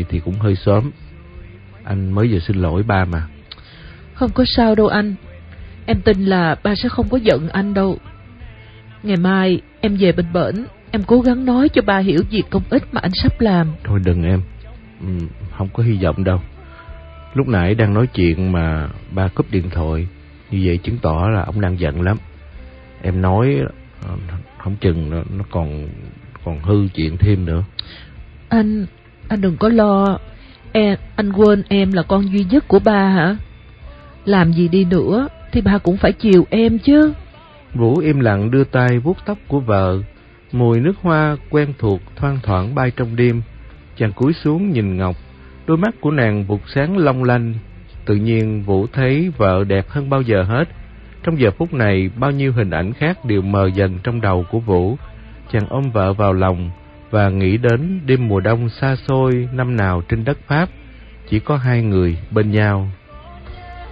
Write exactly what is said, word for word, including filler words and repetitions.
vậy thì cũng hơi sớm. Anh mới vừa xin lỗi ba mà. Không có sao đâu anh. Em tin là ba sẽ không có giận anh đâu. Ngày mai em về bên bển, em cố gắng nói cho ba hiểu việc công ích mà anh sắp làm. Thôi đừng em, ừ, không có hy vọng đâu. Lúc nãy đang nói chuyện mà ba cúp điện thoại, như vậy chứng tỏ là ông đang giận lắm. Em nói không chừng nó, nó còn còn hư chuyện thêm nữa. Anh, anh đừng có lo. Em, anh quên em là con duy nhất của ba hả? Làm gì đi nữa thì ba cũng phải chiều em chứ. Vũ im lặng đưa tay vuốt tóc của vợ. Mùi nước hoa quen thuộc thoang thoảng bay trong đêm. Chàng cúi xuống nhìn Ngọc. Đôi mắt của nàng vụt sáng long lanh. Tự nhiên Vũ thấy vợ đẹp hơn bao giờ hết. Trong giờ phút này, bao nhiêu hình ảnh khác đều mờ dần trong đầu của Vũ. Chàng ôm vợ vào lòng và nghĩ đến đêm mùa đông xa xôi năm nào trên đất Pháp, chỉ có hai người bên nhau.